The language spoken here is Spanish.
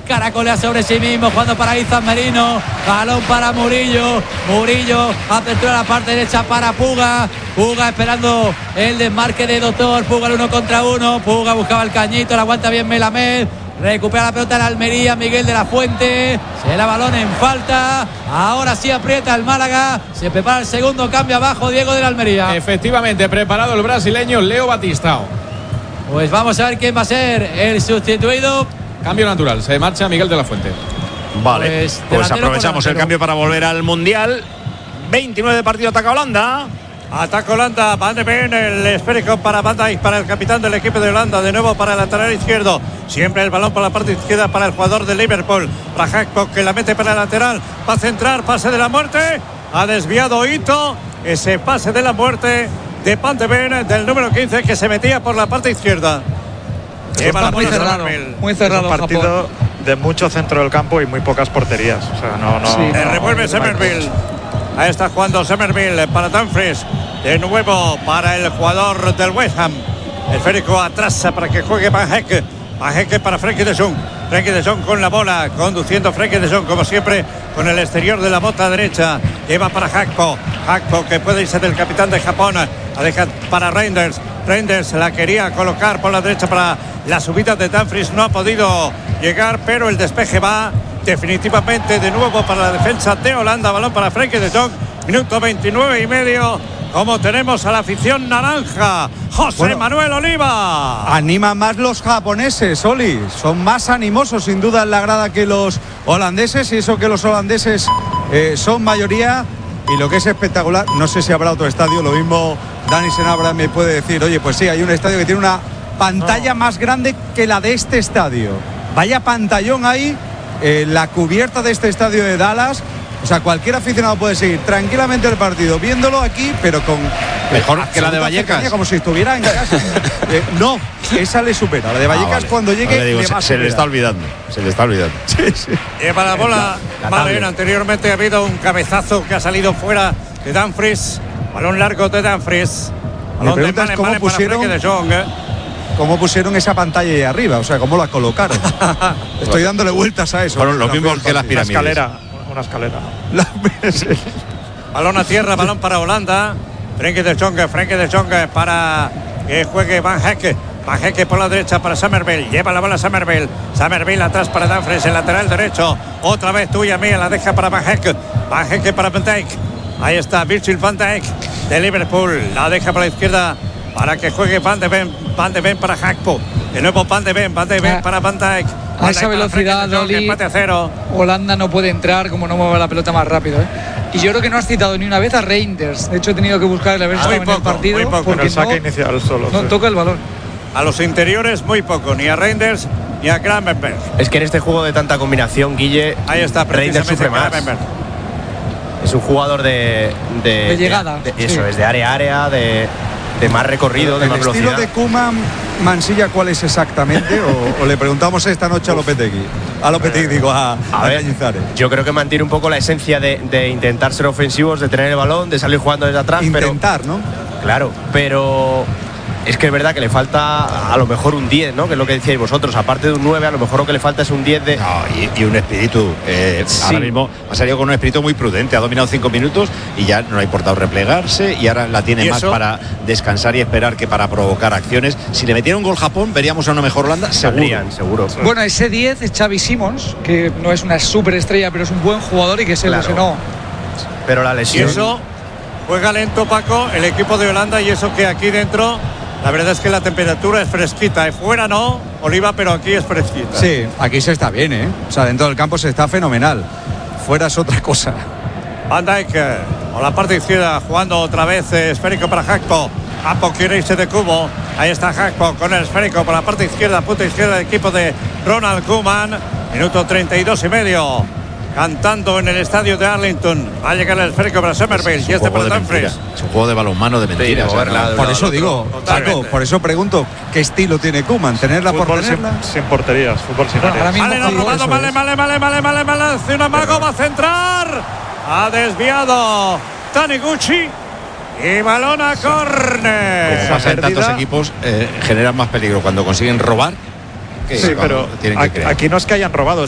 caracolea sobre sí mismo, jugando para Izan Merino, balón para Murillo, apertura a la parte derecha para Puga esperando el desmarque de Doctor, Puga el 1 contra 1, Puga buscaba el cañito, la aguanta bien Melamed, recupera la pelota en Almería, Miguel de la Fuente, será balón en falta, ahora sí aprieta el Málaga, se prepara el segundo cambio abajo Diego de la Almería. Efectivamente, preparado el brasileño Leo Batistao. Pues vamos a ver quién va a ser el sustituido. Cambio natural, se marcha Miguel de la Fuente. Vale, pues aprovechamos el cambio para volver al Mundial. 29 de partido, ataca Holanda. Ataca Holanda, Van de Ven, el esférico para Van Dijk, para el capitán del equipo de Holanda, de nuevo para el lateral izquierdo, siempre el balón por la parte izquierda para el jugador de Liverpool, para Gakpo, que la mete para el lateral, va a centrar, pase de la muerte, ha desviado Ito, ese pase de la muerte de Van de Ven, del número 15, que se metía por la parte izquierda. Está muy cerrado, Es un partido Japón de mucho centro del campo y muy pocas porterías. O sea, no revuelve Summerville. Ahí está jugando Summerville para Dumfries. De nuevo para el jugador del West Ham. El esférico atrás para que juegue Van Hecke. Van Hecke para Frenkie de Jong. Frenkie de Jong con la bola, conduciendo Frenkie de Jong como siempre con el exterior de la bota derecha. Lleva para Gakpo. Gakpo, que puede irse del capitán de Japón. La deja para Reinders. Reinders la quería colocar por la derecha para la subida de Dumfries. No ha podido llegar, pero el despeje va definitivamente de nuevo para la defensa de Holanda. Balón para Frenkie de Jong. Minuto 29 y medio. Como tenemos a la afición naranja, José Manuel Oliva. Animan más los japoneses, Oli. Son más animosos sin duda en la grada que los holandeses. Y eso que los holandeses son mayoría. Y lo que es espectacular, no sé si habrá otro estadio, lo mismo Dani Senabra me puede decir, oye, pues sí, hay un estadio que tiene una pantalla más grande que la de este estadio. Vaya pantallón ahí, la cubierta de este estadio de Dallas. O sea, cualquier aficionado puede seguir tranquilamente el partido, viéndolo aquí, pero con mejor que la de Vallecas, como si estuviera en casa. No, esa le supera. La de Vallecas, vale, cuando llegue digo, se le está olvidando. Se le está olvidando. Sí. Lleva la bola. Vale, anteriormente ha habido un cabezazo que ha salido fuera de Dumfries. Balón largo de Dumfries. Mi pregunta es cómo pusieron esa pantalla ahí arriba, o sea, cómo la colocaron. Estoy dándole vueltas a eso. Fueron los mismos que las pirámides. Una escalera. Balón a tierra, balón para Holanda. Frenkie de Jong para que juegue Van Hecke. Van Hecke por la derecha para Summerville. Lleva la bola Summerville. Summerville atrás para Dumfries, el lateral derecho. Otra vez tuya mía, la deja para Van Hecke. Van Hecke para Van Dijk. Ahí está Virgil van Dijk de Liverpool. La deja para la izquierda para que juegue Van de Ven. Van de Ven para Gakpo. De nuevo Van de Ven para Van Dijk. A esa velocidad, Oli, Holanda no puede entrar como no mueve la pelota más rápido, Y yo creo que no has citado ni una vez a Reinders. De hecho, he tenido que buscarle a ver si estaba en el partido. Porque el saque inicial solo. No toca el balón. A los interiores muy poco, ni a Reinders ni a Gravenberch. Es que en este juego de tanta combinación, Guille, ahí está, Reinders sufre más. Es un jugador de llegada. Eso es, de área a área, de más recorrido, de más velocidad. ¿El estilo de Koeman, Mansilla, cuál es exactamente? o le preguntamos esta noche a Lopetegui. A Cañizares. Yo creo que mantiene un poco la esencia de intentar ser ofensivos, de tener el balón, de salir jugando desde atrás. Intentar, pero, ¿no? Claro, pero es que es verdad que le falta a lo mejor un 10, ¿no? Que es lo que decíais vosotros. Aparte de un 9, a lo mejor lo que le falta es un 10 de... No, y un espíritu. Sí. Ahora mismo ha salido con un espíritu muy prudente. Ha dominado 5 minutos y ya no le ha importado replegarse. Y ahora la tiene más para descansar y esperar que para provocar acciones. Si le metiera un gol Japón, veríamos a una mejor Holanda. Seguro. Bueno, ese 10 es Xavi Simons, que no es una superestrella, pero es un buen jugador y que se lesionó. Pero la lesión... Y eso juega lento, Paco, el equipo de Holanda, y eso que aquí dentro... La verdad es que la temperatura es fresquita. Fuera no, Oliva, pero aquí es fresquita. Sí, aquí se está bien, O sea, dentro del campo se está fenomenal. Fuera es otra cosa. Van Dijk, por la parte izquierda, jugando otra vez esférico para Gakpo. Gakpo quiere irse de cubo. Ahí está Gakpo con el esférico por la parte izquierda, punta izquierda del equipo de Ronald Koeman. Minuto 32 y medio. Cantando en el estadio de Arlington. Va a llegar el esférico para Summerville y este para Dumfries. Es un juego de balonmano de mentiras. Por eso digo, Paco, por eso pregunto, ¿qué estilo tiene Koeman? ¿Tenerla por tenerla? Sin porterías, fútbol sin área. Vale, vale. Hace un amago, va a centrar. Ha desviado Taniguchi. Y balón a córner. Como pasa en tantos equipos, generan más peligro cuando consiguen robar. Sí, pero aquí no es que hayan robado.